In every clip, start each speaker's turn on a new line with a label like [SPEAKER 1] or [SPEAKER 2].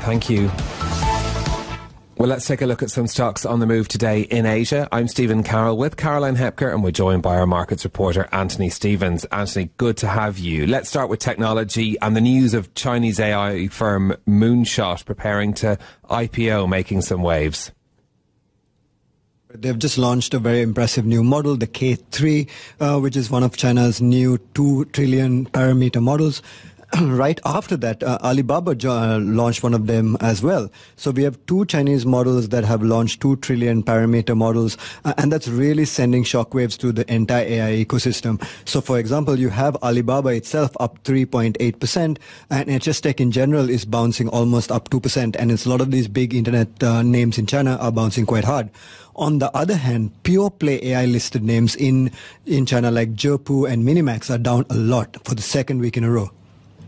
[SPEAKER 1] Thank you. Well, let's take a look at some stocks on the move today in Asia. I'm Stephen Carroll with Caroline Hepker, and we're joined by our markets reporter, Anthony Stevens. Anthony, good to have you. Let's start with technology and the news of Chinese AI firm Moonshot preparing to IPO, making some waves.
[SPEAKER 2] They've just launched a very impressive new model, the K3, which is one of China's new 2 trillion parameter models. Right after that, Alibaba launched one of them as well. So we have 2 Chinese models that have launched 2 trillion parameter models, and that's really sending shockwaves to the entire AI ecosystem. So for example, you have Alibaba itself up 3.8%, and HS Tech in general is bouncing almost up 2%, and it's a lot of these big internet names in China are bouncing quite hard. On the other hand, pure play AI listed names in China like Zhepu and Minimax are down a lot for the second week in a row.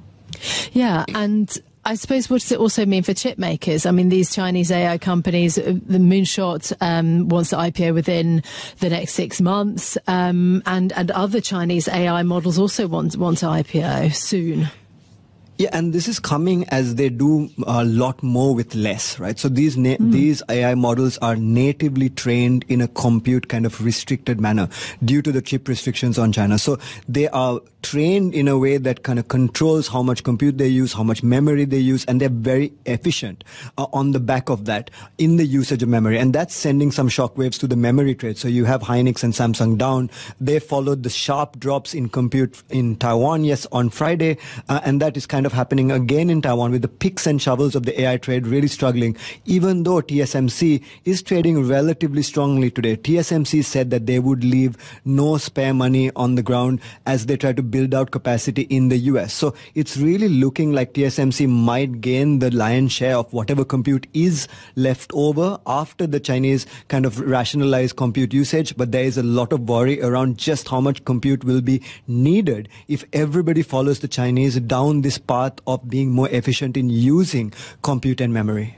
[SPEAKER 3] Yeah, and I suppose what does it also mean for chip makers? I mean, these Chinese AI companies, the Moonshot wants to IPO within the next 6 months, and other Chinese AI models also want to IPO soon.
[SPEAKER 2] Yeah, and this is coming as they do a lot more with less, right? So these AI models are natively trained in a compute kind of restricted manner due to the chip restrictions on China. So they are trained in a way that kind of controls how much compute they use, how much memory they use, and they're very efficient on the back of that in the usage of memory. And that's sending some shockwaves to the memory trade. So you have Hynix and Samsung down. They followed the sharp drops in compute in Taiwan, on Friday, and that is kind of happening again in Taiwan with the picks and shovels of the AI trade really struggling, even though TSMC is trading relatively strongly today. TSMC said that they would leave no spare money on the ground as they try to build out capacity in the US. So it's really looking like TSMC might gain the lion's share of whatever compute is left over after the Chinese kind of rationalize compute usage. But there is a lot of worry around just how much compute will be needed if everybody follows the Chinese down this path of being more efficient in using compute and memory.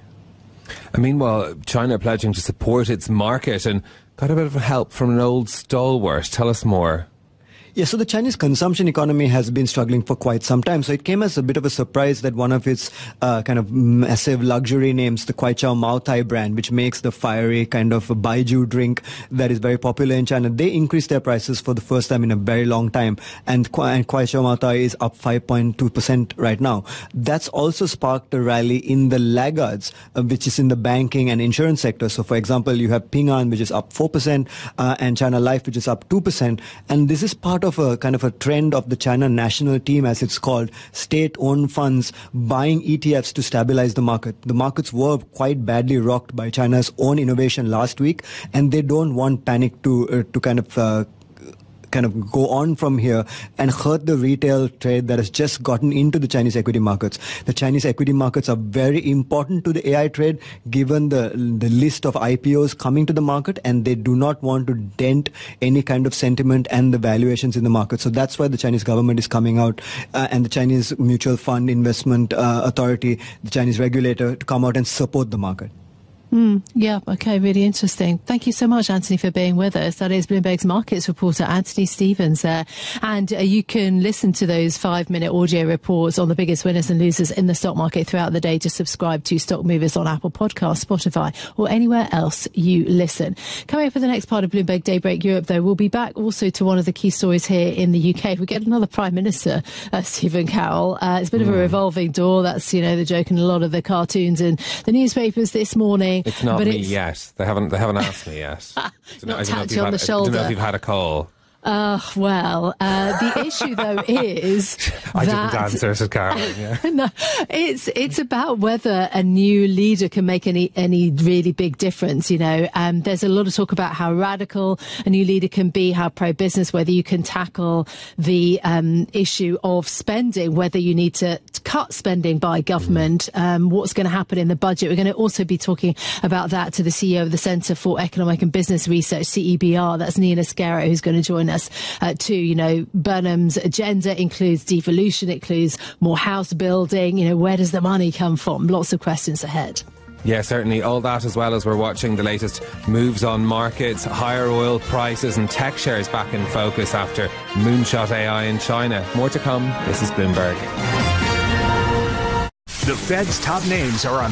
[SPEAKER 1] And meanwhile, China pledging to support its market and got a bit of help from an old stalwart. Tell us more.
[SPEAKER 2] Yeah, so the Chinese consumption economy has been struggling for quite some time. So it came as a bit of a surprise that one of its kind of massive luxury names, the Kuaichao Maotai brand, which makes the fiery kind of baijiu drink that is very popular in China, they increased their prices for the first time in a very long time. And Kuaichao Maotai is up 5.2% right now. That's also sparked a rally in the laggards, which is in the banking and insurance sector. So for example, you have Ping An, which is up 4%, and China Life, which is up 2%. And this is part of a kind of a trend of the China national team, as it's called, state-owned funds buying ETFs to stabilize the market. The markets were quite badly rocked by China's own innovation last week, and they don't want panic to kind of go on from here and hurt the retail trade that has just gotten into the Chinese equity markets. The Chinese equity markets are very important to the AI trade given the list of IPOs coming to the market, and they do not want to dent any kind of sentiment and the valuations in the market. So that's why the Chinese government is coming out and the Chinese Mutual Fund Investment Authority, the Chinese regulator, to come out and support the market.
[SPEAKER 3] Yeah, okay, really interesting. Thank you so much, Anthony, for being with us. That is Bloomberg's markets reporter, Anthony Stevens there. And you can listen to those 5-minute audio reports on the biggest winners and losers in the stock market throughout the day. Just subscribe to Stock Movers on Apple Podcasts, Spotify, or anywhere else you listen. Coming up for the next part of Bloomberg Daybreak Europe, though, we'll be back also to one of the key stories here in the UK. If we get another Prime Minister, Stephen Carroll, it's a bit of a revolving door. That's, the joke in a lot of the cartoons in the newspapers this morning.
[SPEAKER 1] It's not me yet. They haven't asked me yet.
[SPEAKER 3] Not tapped you on the shoulder.
[SPEAKER 1] I don't know if you've had a call.
[SPEAKER 3] The issue though is
[SPEAKER 1] I didn't answer, said Caroline. Yeah.
[SPEAKER 3] No, it's about whether a new leader can make any really big difference. There's a lot of talk about how radical a new leader can be, how pro-business, whether you can tackle the issue of spending, whether you need to cut spending by government, what's going to happen in the budget. We're going to also be talking about that to the CEO of the Centre for Economic and Business Research, CEBR. That's Nina Scarrow, who's going to join us too. Burnham's agenda includes devolution, it includes more house building. Where does the money come from? Lots of questions ahead.
[SPEAKER 1] Yeah, certainly. All that, as well as we're watching the latest moves on markets, higher oil prices and tech shares back in focus after Moonshot AI in China. More to come. This is Bloomberg.
[SPEAKER 4] The Fed's top names are on